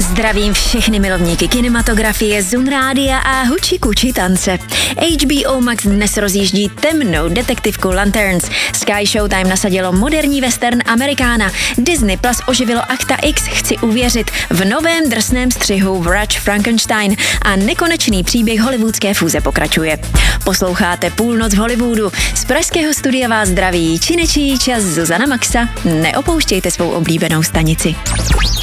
Zdravím všechny milovníky kinematografie, Zun Rádia a huči kuči tance. HBO Max dnes rozjíždí temnou detektivku Lanterns. Sky Showtime nasadilo moderní western Amerikána. Disney Plus oživilo Akta X, chci uvěřit, v novém drsném střihu Vrač Frankenstein a nekonečný příběh hollywoodské fúze pokračuje. Posloucháte Půlnoc v Hollywoodu. Z pražského studia vás zdraví činečí čas Zuzana Maxa. Neopouštějte svou oblíbenou stanici.